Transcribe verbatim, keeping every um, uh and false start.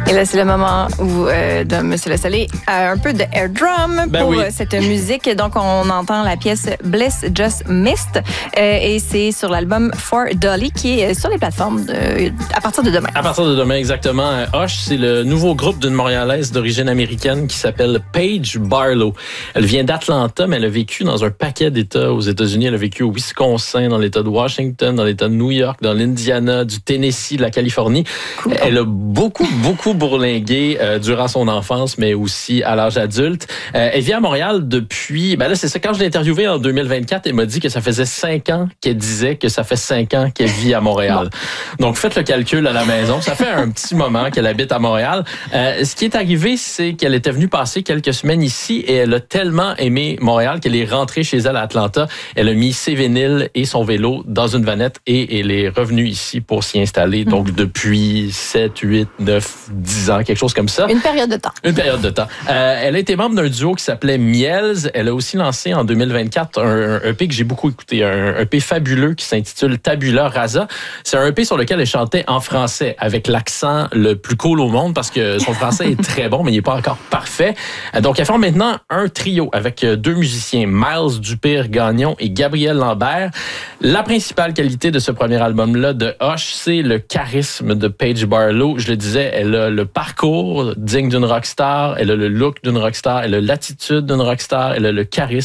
Et là, c'est le moment où euh, de Monsieur Le Soleil a un peu de air drum ben pour oui. cette musique. Donc, on entend la pièce Bliss Just Missed euh, et c'est sur l'album For Dolly qui est sur les plateformes de, à partir de demain. À partir de demain, exactement. Hush, c'est le nouveau groupe d'une Montréalaise d'origine américaine qui s'appelle Paige Barlow. Elle vient d'Atlanta, mais elle a vécu dans un paquet d'États aux États-Unis. Elle a vécu au Wisconsin, dans l'État de Washington, dans l'État de New York, dans l'Indiana, du Tennessee, de la Californie. Cool. Elle a beaucoup, beaucoup bourlingué euh, durant son enfance, mais aussi à l'âge adulte. Euh, elle vit à Montréal depuis... Ben là, c'est ça. Quand je l'ai interviewée en deux mille vingt-quatre, elle m'a dit que ça faisait cinq ans qu'elle disait que ça fait cinq ans qu'elle vit à Montréal. Bon. Donc, faites le calcul à la maison. Ça fait un petit moment qu'elle habite à Montréal. Euh, ce qui est arrivé, c'est qu'elle était venue passer quelques semaines ici et elle a tellement aimé Montréal qu'elle est rentrée chez elle à Atlanta. Elle a mis ses vinyles et son vélo dans une vanette et elle est revenue ici pour s'y installer. Donc, mmh. depuis sept, huit, neuf, dix ans, quelque chose comme ça. Une période de temps. Une période de temps. Euh, elle a été membre d'un duo qui s'appelait Miels. Elle a aussi lancé en deux mille vingt-quatre un, un E P que j'ai beaucoup écouté, un E P fabuleux qui s'intitule Tabula Rasa. C'est un E P sur lequel elle chantait en français avec l'accent le plus cool au monde parce que son français est très bon, mais il n'est pas encore parfait. Donc, elle forme maintenant un trio avec deux musiciens, Miles Dupire-Gagnon et Gabriel Lambert. La principale qualité de ce premier album-là de Hush, c'est le charisme de Paige Barlow. Je le disais, elle a le parcours digne d'une rockstar, elle a le look d'une rockstar, elle a l'attitude d'une rockstar, elle a le charisme